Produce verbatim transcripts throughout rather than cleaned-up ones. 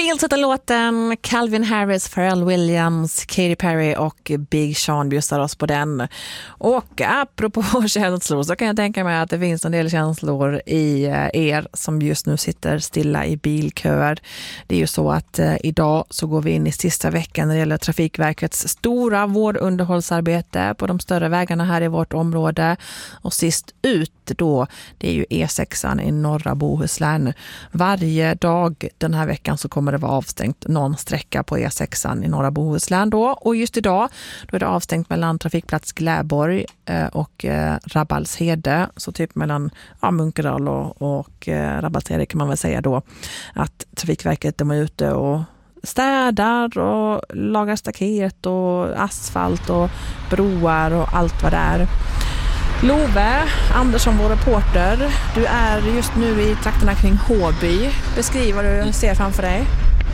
Fields heter låten, Calvin Harris, Pharrell Williams, Katy Perry och Big Sean bjussar oss på den. Och apropå känslor så kan jag tänka mig att det finns en del känslor i er som just nu sitter stilla i bilköer. Det är ju så att eh, idag så går vi in i sista veckan när det gäller Trafikverkets stora vårdunderhållsarbete på de större vägarna här i vårt område. Och sist ut då, det är ju E sexan i norra Bohuslän. Varje dag den här veckan så kommer det vara avstängt någon sträcka på E sexan i norra Bohuslän då. Och just idag då är det avstängt mellan trafikplats Gläborg eh, och eh, Rabbalshede. Så typ mellan ja, Munkedal och, och eh, Rabbalshede kan man väl säga då att Trafikverket de är ute och städar och lagar staket och asfalt och broar och allt vad det är. Love Andersson, vår reporter, du är just nu i trakterna kring Håby. Beskriv vad du ser framför dig.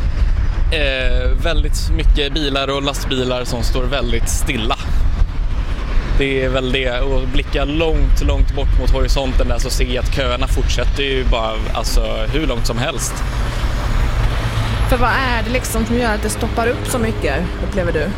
Eh, väldigt mycket bilar och lastbilar som står väldigt stilla. Det är väl det, och blicka långt, långt bort mot horisonten där så ser jag att köerna fortsätter ju bara alltså, hur långt som helst. För vad är det liksom som gör att det stoppar upp så mycket, upplever du?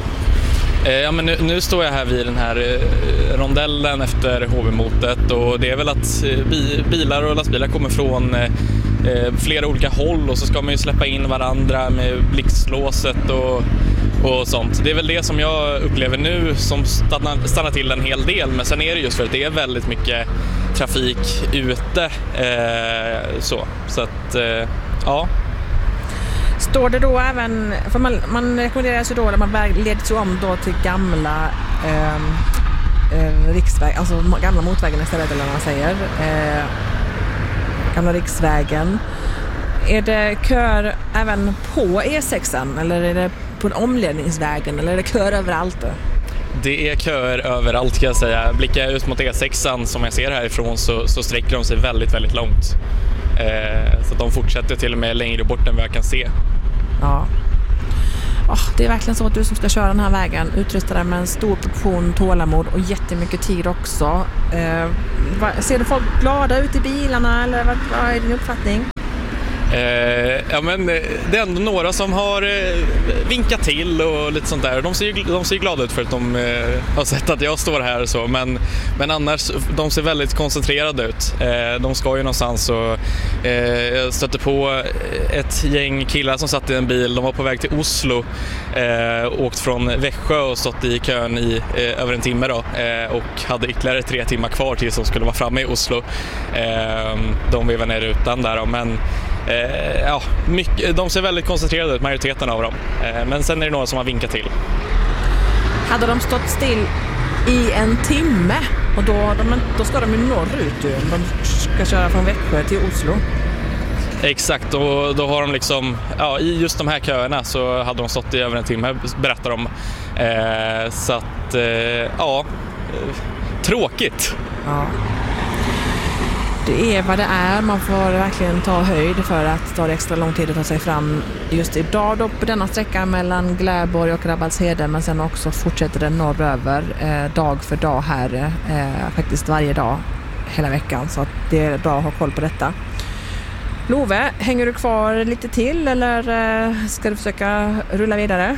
Ja, men nu, nu står jag här vid den här eh, rondellen efter H V-motet och det är väl att eh, bi, bilar och lastbilar kommer från eh, flera olika håll och så ska man ju släppa in varandra med blixtlåset och, och sånt. Det är väl det som jag upplever nu som stannar, stannar till en hel del, men sen är det just för att det är väldigt mycket trafik ute eh, så, så att eh, ja. Står det då även, för man, man rekommenderar sig då när man leds om då till gamla eh, eh, riksväg, alltså gamla motvägen istället eller vad man säger, eh, gamla riksvägen. Är det kör även på E sexan eller är det på omledningsvägen eller är det kör överallt då? Det är köer överallt kan jag säga. Blickar jag ut mot E sexan som jag ser härifrån så, så sträcker de sig väldigt, väldigt långt. Eh, så att de fortsätter till och med längre bort än vad jag kan se. Ja. Oh, det är verkligen så att du som ska köra den här vägen utrustar dig med en stor portion tålamod och jättemycket tid också. Eh, vad, ser du folk glada ut i bilarna eller vad, vad är din uppfattning? Eh, ja men det är ändå några som har eh, vinkat till och lite sånt där. De ser ju, de ser ju glada ut för att de eh, har sett att jag står här och så. Men, men annars, de ser väldigt koncentrerade ut. Eh, de ska ju någonstans och eh, jag stötte på ett gäng killar som satt i en bil. De var på väg till Oslo, eh, åkt från Växjö och stått i kön i eh, över en timme då. Eh, och hade ytterligare tre timmar kvar tills de skulle vara framme i Oslo. Eh, de var ner utan där då, men Eh, ja, mycket, de ser väldigt koncentrerade ut, majoriteten av dem. Eh, men sen är det några som har vinkat till. Hade de stått still i en timme och då, de, då ska de ju norrut. De ska köra från Växjö till Oslo. Exakt, och då har de liksom, ja, i just de här köerna så hade de stått i över en timme, berättar de. Eh, så att, eh, ja, eh, tråkigt. Ja. Det är vad det är. Man får verkligen ta höjd för att ta det extra lång tid att ta sig fram just idag då på denna sträcka mellan Gläborg och Rabbalshede, men sen också fortsätter det norröver eh, dag för dag här eh, faktiskt varje dag hela veckan, så att det är bra att ha koll på detta. Love, hänger du kvar lite till eller eh, ska du försöka rulla vidare?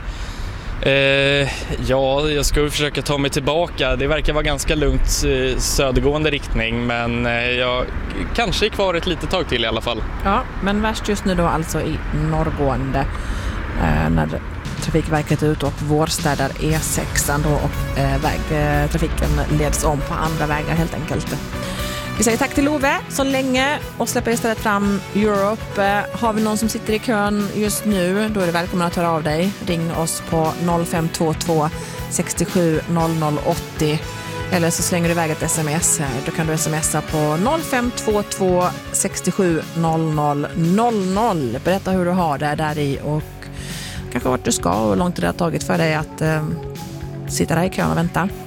Eh, ja, jag ska försöka ta mig tillbaka. Det verkar vara ganska lugnt eh, södergående riktning, men eh, jag kanske är kvar ett litet tag till i alla fall. Ja, men värst just nu då alltså i norrgående eh, när Trafikverket är ute och vårstädar E sexan då och eh, väg, eh, trafiken leds om på andra vägar helt enkelt. Vi säger tack till Love så länge och släpper istället fram Europe. Har vi någon som sitter i kön just nu, då är det välkommen att höra av dig. Ring oss på noll fem två två sex sju noll noll åttio eller så slänger du iväg ett sms här. Då kan du smsa på noll fem två två sex sju noll noll noll noll. Berätta hur du har det där i och kanske vart du ska och hur långt det har tagit för dig att eh, sitta där i kön och vänta.